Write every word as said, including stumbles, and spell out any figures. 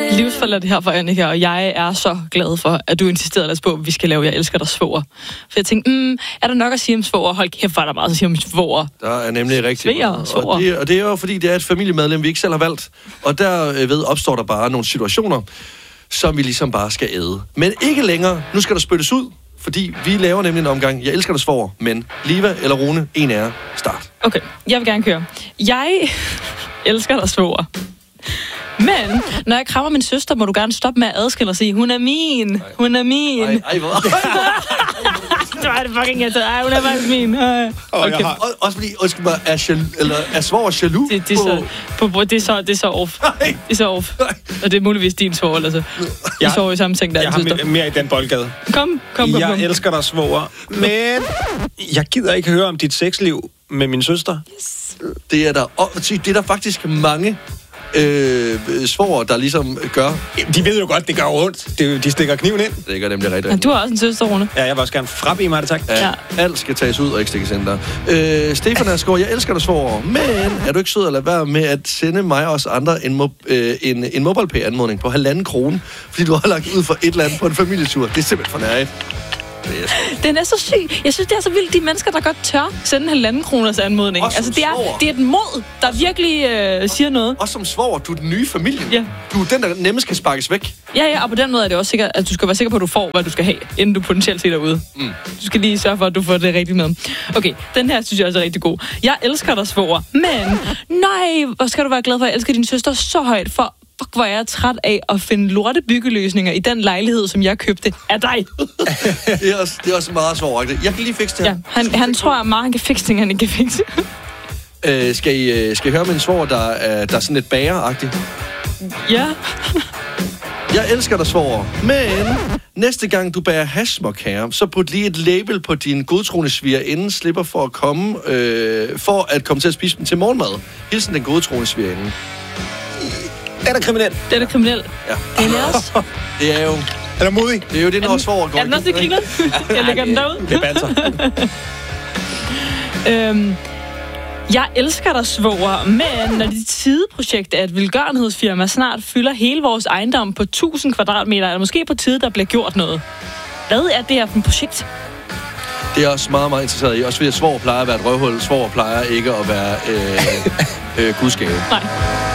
Livsforladt her for Annika, og jeg er så glad for, at du insisterede os på, at vi skal lave Jeg elsker dig svoger. For jeg tænkte, mm, er der nok at sige om svoger? Hold kæft, var der meget at sige om svoger. Der er nemlig rigtig Sveger, og, det, og det er jo fordi, det er et familiemedlem, vi ikke selv har valgt. Og derved opstår der bare nogle situationer, som vi ligesom bare skal æde. Men ikke længere. Nu skal der spyttes ud, fordi vi laver nemlig en omgang. Jeg elsker dig svoger, men Liva eller Rune, en af jer, start. Okay, jeg vil gerne køre. Jeg elsker dig svoger. Men når jeg krammer min søster, må du gerne stoppe med at adskille og sige, hun er min, hun er min. Ej, ej, hvor... Det var det fucking irriterende. Ej, hun er faktisk min. Okay. Okay. Og, også fordi, undskyld mig, er, jaloux, eller er svoger jaloux? Det, det, er så, på, på, det, er så, det er så off. Nej. Det er så off. Og det er muligvis din svoger, altså. Vi sover i samme seng, der jeg har mere, mere i den boldgade. Kom, kom, kom. Jeg kom. elsker dig, svoger, men jeg gider ikke høre om dit sexliv med min søster. Yes. Det er der, og, det er der faktisk mange øh, svoger, der ligesom gør. De ved jo godt, det gør ondt. De, de stikker kniven ind. Det gør nemlig rigtig, Ja, du har også en søster, Rune. Ja, jeg vil også gerne frabede mig det, tak. Ja, Ja. alt skal tages ud og ikke stikkes ind der. Øh, Stefan Asgaard, jeg elsker dig, svoger, men er du ikke sød at lade være med at sende mig og os andre en, mob, øh, en, en MobilePay-anmodning på halvanden krone, fordi du har lagt ud for et eller andet på en familietur? Det er simpelthen for nærigt. Den er så syg. Jeg synes, det er så vildt, de mennesker, der godt tør sende en halvanden kroners anmodning. Også Altså, det er, svoger. det er et mod, der virkelig øh, siger noget. Også som svoger, du er den nye familie. Ja. Du er den, der nemmest kan sparkes væk. Ja, ja, og på den måde er det også sikkert, at du skal være sikker på, at du får, hvad du skal have, inden du potentielt ser derude. Mm. Du skal lige sørge for, at du får det rigtigt med. Okay, den her synes jeg også er rigtig god. Jeg elsker dig, svoger, men nej, hvor skal du være glad for, at jeg elsker din søster så højt, for fuck, hvor jeg er træt af at finde lorte byggeløsninger i den lejlighed, som jeg købte af dig. Det er også, det er også meget svogeragtigt. Jeg kan lige fikse det her. Ja, han, han tror, at meget han kan fikse ting, han ikke kan fikse. Øh, skal, I, skal I høre med en svoger, der, er, der er sådan lidt bageragtig? Ja. Jeg elsker dig, svoger, men næste gang du bærer hashmok her, så put lige et label på din godtroende sviger, inden slipper for at komme, øh, for at komme til at spise dem til morgenmad. Hilsen den godtroende sviger inden. Er der kriminel? Det er da kriminelt. Ja. Det er også. Det er jo... Er der modig? Det er jo det, når svoger går. Er den også det griner? Jeg lægger den derud. Det er banter. øhm, jeg elsker dig, svoger, men når dit sideprojekt er et velgørenhedsfirma snart fylder hele vores ejendom på tusind kvadratmeter, eller måske på tide, der bliver gjort noget. Hvad er det her for et projekt? Det er også meget, meget interesseret i. Også fordi svoger plejer at være et røvhul. Svoger plejer ikke at være øh, øh, gudsgave. Nej.